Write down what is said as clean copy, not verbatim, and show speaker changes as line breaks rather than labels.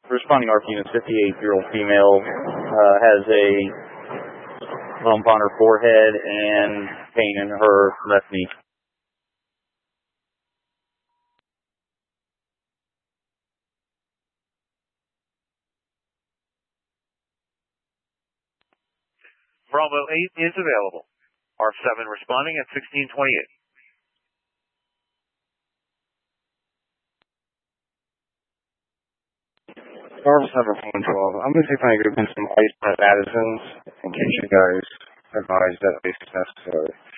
Responding ARP unit, 58-year-old female has a lump on her forehead and pain in her left knee.
Bravo 8 is available. ARP 7 responding at 1628.
ARP 1712. I'm going to see if I can group in some ice at Addison's in case you guys advise that ice is necessary.